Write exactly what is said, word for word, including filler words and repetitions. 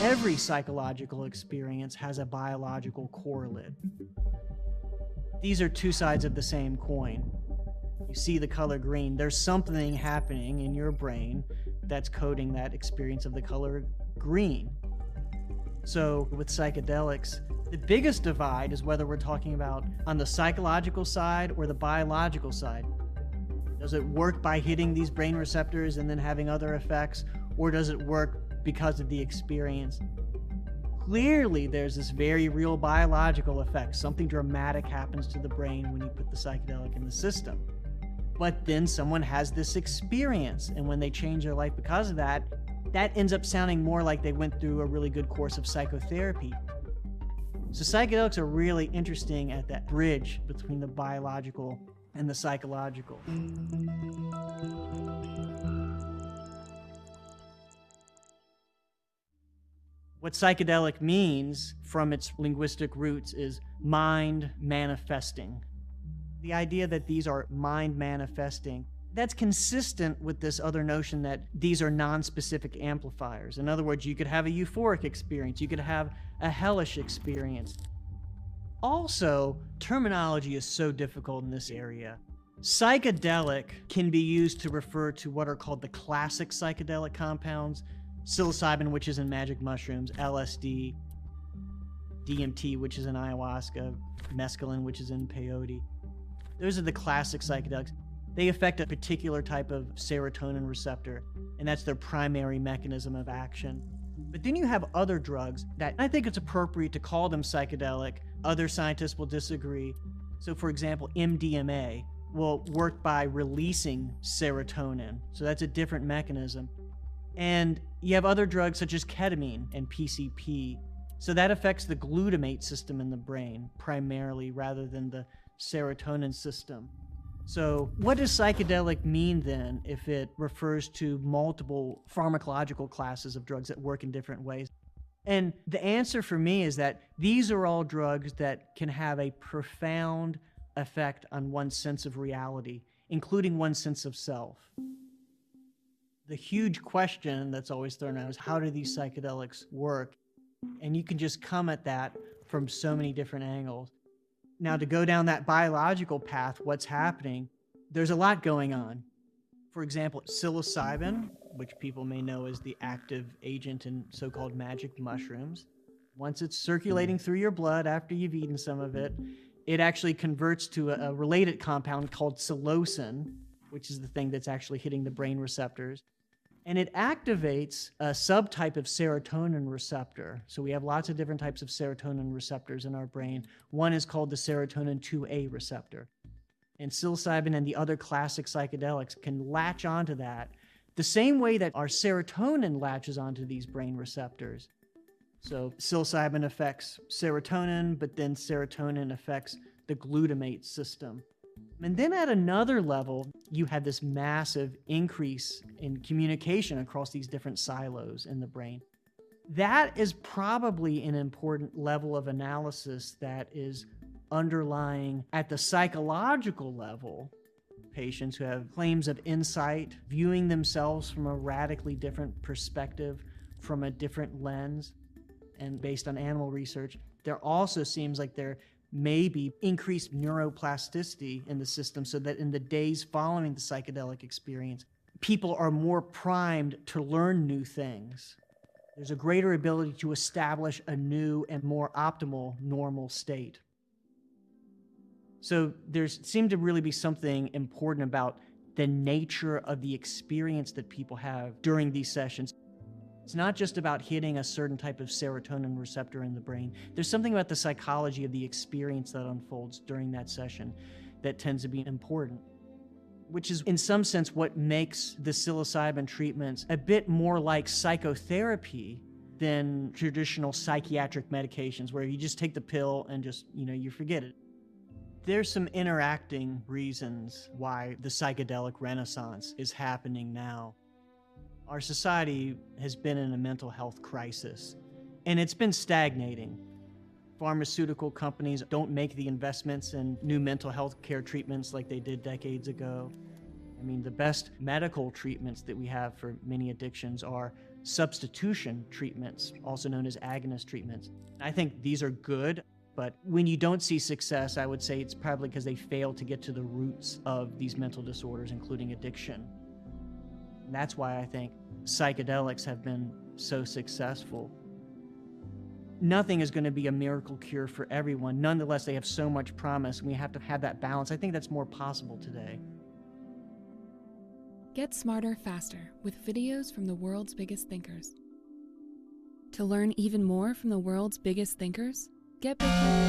Every psychological experience has a biological correlate. These are two sides of the same coin. You see the color green, there's something happening in your brain that's coding that experience of the color green. So with psychedelics, the biggest divide is whether we're talking about on the psychological side or the biological side. Does it work by hitting these brain receptors and then having other effects, or does it work because of the experience? Clearly, there's this very real biological effect. Something dramatic happens to the brain when you put the psychedelic in the system. But then someone has this experience, and when they change their life because of that, that ends up sounding more like they went through a really good course of psychotherapy. So psychedelics are really interesting at that bridge between the biological and the psychological. What psychedelic means from its linguistic roots is mind manifesting. The idea that these are mind manifesting, that's consistent with this other notion that these are non-specific amplifiers. In other words, you could have a euphoric experience, you could have a hellish experience. Also, terminology is so difficult in this area. Psychedelic can be used to refer to what are called the classic psychedelic compounds, psilocybin, which is in magic mushrooms, L S D, D M T, which is in ayahuasca, mescaline, which is in peyote. Those are the classic psychedelics. They affect a particular type of serotonin receptor, and that's their primary mechanism of action. But then you have other drugs that I think it's appropriate to call them psychedelic. Other scientists will disagree. So for example, M D M A will work by releasing serotonin. So that's a different mechanism. And you have other drugs such as ketamine and P C P. So that affects the glutamate system in the brain primarily rather than the serotonin system. So what does psychedelic mean then if it refers to multiple pharmacological classes of drugs that work in different ways? And the answer for me is that these are all drugs that can have a profound effect on one's sense of reality, including one's sense of self. The huge question that's always thrown out is, how do these psychedelics work? And you can just come at that from so many different angles. Now, to go down that biological path, what's happening? There's a lot going on. For example, psilocybin, which people may know as the active agent in so-called magic mushrooms. Once it's circulating through your blood after you've eaten some of it, it actually converts to a, a related compound called psilocin, which is the thing that's actually hitting the brain receptors. And it activates a subtype of serotonin receptor. So we have lots of different types of serotonin receptors in our brain. One is called the serotonin two A receptor. And psilocybin and the other classic psychedelics can latch onto that the same way that our serotonin latches onto these brain receptors. So psilocybin affects serotonin, but then serotonin affects the glutamate system. And then at another level, you have this massive increase in communication across these different silos in the brain. That is probably an important level of analysis that is underlying at the psychological level. Patients who have claims of insight, viewing themselves from a radically different perspective, from a different lens, and based on animal research, there also seems like there may be increased neuroplasticity in the system so that in the days following the psychedelic experience, people are more primed to learn new things. There's a greater ability to establish a new and more optimal normal state. So there seemed to really be something important about the nature of the experience that people have during these sessions. It's not just about hitting a certain type of serotonin receptor in the brain. There's something about the psychology of the experience that unfolds during that session that tends to be important, which is in some sense what makes the psilocybin treatments a bit more like psychotherapy than traditional psychiatric medications where you just take the pill and just, you know, you forget it. There's some interacting reasons why the psychedelic renaissance is happening now. Our society has been in a mental health crisis, and it's been stagnating. Pharmaceutical companies don't make the investments in new mental health care treatments like they did decades ago. I mean, the best medical treatments that we have for many addictions are substitution treatments, also known as agonist treatments. I think these are good, but when you don't see success, I would say it's probably because they fail to get to the roots of these mental disorders, including addiction. And that's why I think psychedelics have been so successful. Nothing is going to be a miracle cure for everyone. Nonetheless, they have so much promise, and we have to have that balance. I think that's more possible today. Get smarter faster with videos from the world's biggest thinkers. To learn even more from the world's biggest thinkers, get bigger.